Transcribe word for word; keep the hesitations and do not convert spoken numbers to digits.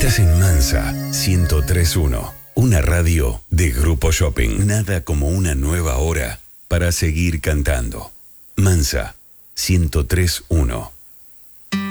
Estás en Mansa ciento tres punto uno, una radio de Grupo Shopping. Nada como una nueva hora para seguir cantando. Mansa ciento tres punto uno.